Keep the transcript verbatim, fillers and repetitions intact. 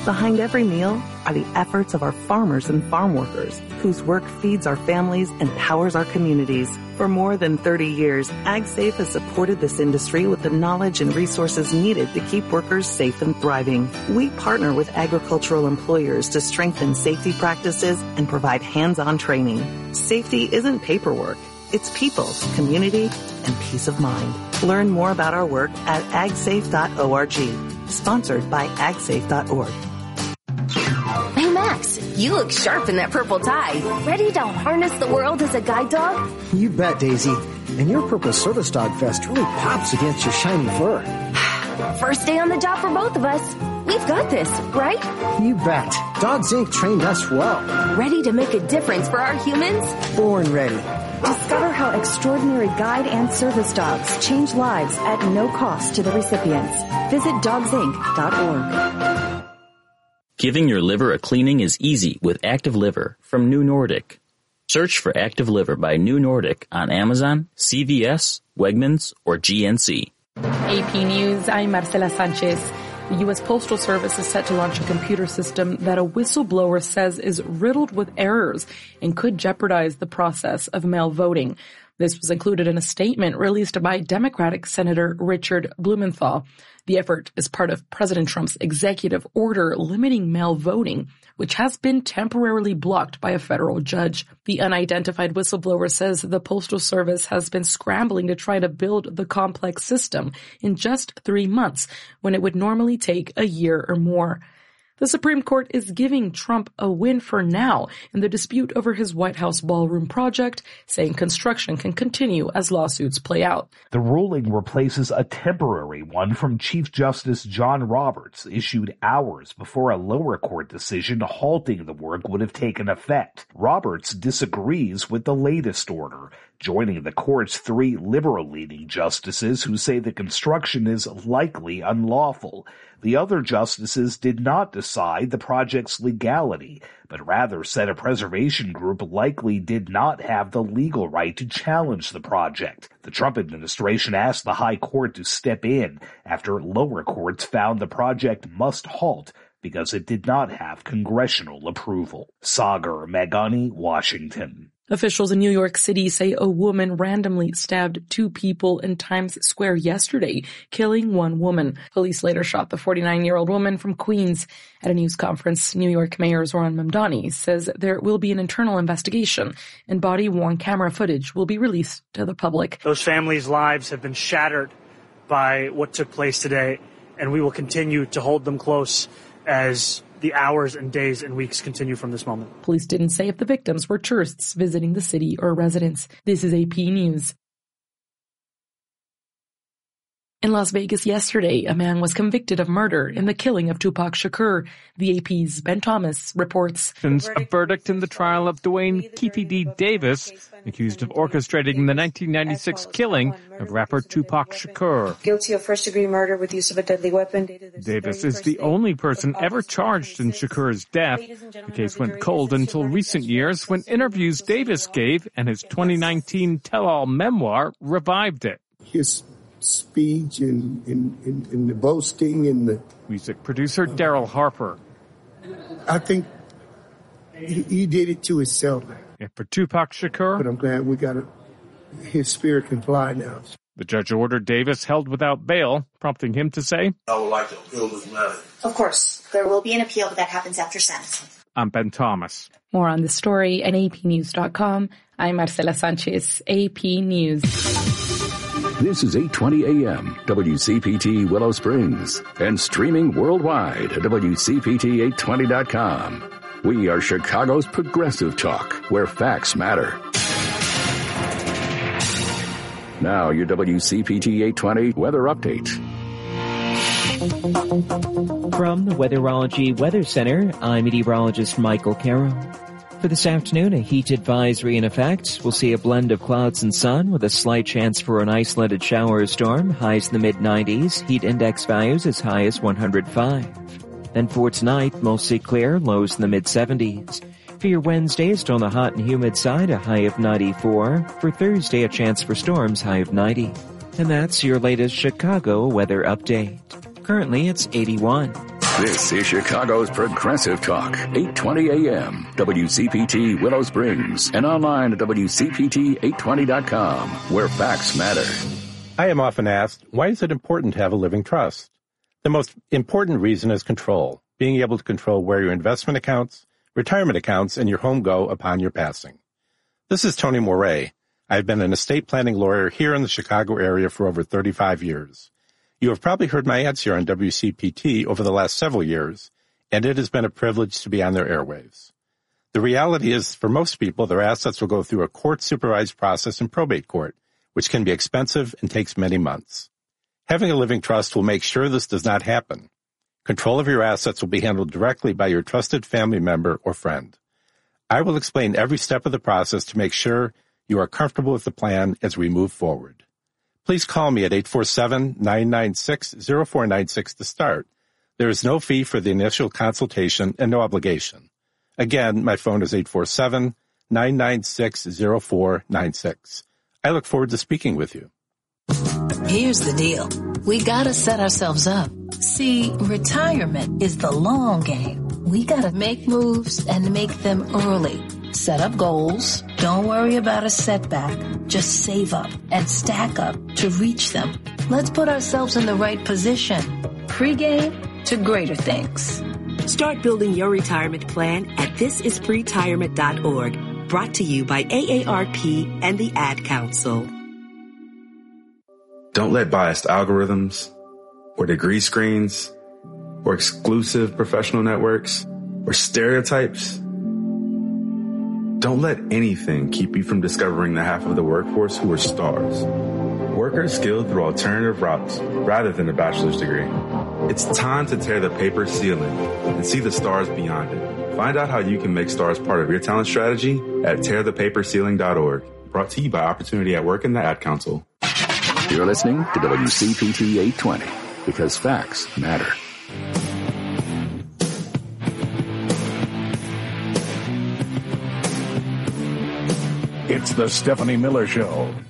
Behind every meal are the efforts of our farmers and farm workers, whose work feeds our families and powers our communities. For more than thirty years, AgSafe has supported this industry with the knowledge and resources needed to keep workers safe and thriving. We partner with agricultural employers to strengthen safety practices and provide hands-on training. Safety isn't paperwork. It's people, community, and peace of mind. Learn more about our work at ag safe dot org. Sponsored by ag safe dot org. Hey, Max, you look sharp in that purple tie. Ready to harness the world as a guide dog? You bet, Daisy. And your purple service dog vest really pops against your shiny fur. First day on the job for both of us. We've got this, right? You bet. Dogs Incorporated trained us well. Ready to make a difference for our humans? Born ready. Discover how extraordinary guide and service dogs change lives at no cost to the recipients. Visit dogs inc dot org. Giving your liver a cleaning is easy with Active Liver from New Nordic. Search for Active Liver by New Nordic on Amazon, C V S, Wegmans, or G N C. A P News, I'm Marcela Sanchez. The U S Postal Service is set to launch a computer system that a whistleblower says is riddled with errors and could jeopardize the process of mail voting. This was included in a statement released by Democratic Senator Richard Blumenthal. The effort is part of President Trump's executive order limiting mail voting, which has been temporarily blocked by a federal judge. The unidentified whistleblower says the Postal Service has been scrambling to try to build the complex system in just three months, when it would normally take a year or more. The Supreme Court is giving Trump a win for now in the dispute over his White House ballroom project, saying construction can continue as lawsuits play out. The ruling replaces a temporary one from Chief Justice John Roberts, issued hours before a lower court decision halting the work would have taken effect. Roberts disagrees with the latest order, joining the court's three liberal-leaning justices who say the construction is likely unlawful. The other justices did not decide the project's legality, but rather said a preservation group likely did not have the legal right to challenge the project. The Trump administration asked the high court to step in after lower courts found the project must halt because it did not have congressional approval. Sagar Meghani, Washington. Officials in New York City say a woman randomly stabbed two people in Times Square yesterday, killing one woman. Police later shot the forty-nine-year-old woman from Queens. At a news conference, New York Mayor Zohran Mamdani says there will be an internal investigation and body-worn camera footage will be released to the public. Those families' lives have been shattered by what took place today, and we will continue to hold them close as the hours and days and weeks continue from this moment. Police didn't say if the victims were tourists visiting the city or residents. This is A P News. In Las Vegas yesterday, a man was convicted of murder in the killing of Tupac Shakur. The A P's Ben Thomas reports. A verdict in the trial of Dwayne Keefe D. Davis, accused of orchestrating the nineteen ninety-six killing of rapper Tupac Shakur. Guilty of first-degree murder with use of a deadly weapon. Davis is the only person ever charged in Shakur's death. The case went cold until recent years when interviews Davis gave and his twenty nineteen tell-all memoir revived it. His speech and, and, and, and the boasting and the... Music producer Daryl Harper. I think he, he did it to himself. And for Tupac Shakur... But I'm glad we got it. His spirit can fly now. The judge ordered Davis held without bail, prompting him to say, I would like to appeal this matter. Of course. There will be an appeal, but that happens after sentencing. I'm Ben Thomas. More on this story at A P news dot com. I'm Marcela Sanchez, A P News. This is eight twenty A M, W C P T Willow Springs, and streaming worldwide at W C P T eight twenty dot com. We are Chicago's progressive talk, where facts matter. Now your W C P T eight twenty weather update. From the Weatherology Weather Center, I'm meteorologist Michael Carroll. For this afternoon, a heat advisory in effect. We'll see a blend of clouds and sun with a slight chance for an isolated shower or storm, highs in the mid nineties, heat index values as high as one hundred five. Then for tonight, mostly clear, lows in the mid seventies. For your Wednesday, still on the hot and humid side, a high of ninety-four. For Thursday, a chance for storms, high of ninety. And that's your latest Chicago weather update. Currently, it's eighty-one. This is Chicago's Progressive Talk, eight twenty A M, W C P T Willow Springs, and online at W C P T eight twenty dot com, where facts matter. I am often asked, why is it important to have a living trust? The most important reason is control, being able to control where your investment accounts, retirement accounts, and your home go upon your passing. This is Tony Moret. I've been an estate planning lawyer here in the Chicago area for over thirty-five years. You have probably heard my ads here on W C P T over the last several years, and it has been a privilege to be on their airwaves. The reality is, for most people, their assets will go through a court-supervised process in probate court, which can be expensive and takes many months. Having a living trust will make sure this does not happen. Control of your assets will be handled directly by your trusted family member or friend. I will explain every step of the process to make sure you are comfortable with the plan as we move forward. Please call me at eight four seven, nine nine six, zero four nine six to start. There is no fee for the initial consultation and no obligation. Again, my phone is eight four seven, nine nine six, zero four nine six. I look forward to speaking with you. Here's the deal. We gotta set ourselves up. See, retirement is the long game. We gotta make moves and make them early. Set up goals. Don't worry about a setback. Just save up and stack up to reach them. Let's put ourselves in the right position. Pre-game to greater things. Start building your retirement plan at this is pretirement dot org. Brought to you by A A R P and the Ad Council. Don't let biased algorithms or degree screens or exclusive professional networks or stereotypes. Don't let anything keep you from discovering the half of the workforce who are stars. Workers skilled through alternative routes rather than a bachelor's degree. It's time to tear the paper ceiling and see the stars beyond it. Find out how you can make stars part of your talent strategy at tear the paper ceiling dot org. Brought to you by Opportunity at Work and the Ad Council. You're listening to W C P T eight twenty, because facts matter. It's the Stephanie Miller Show.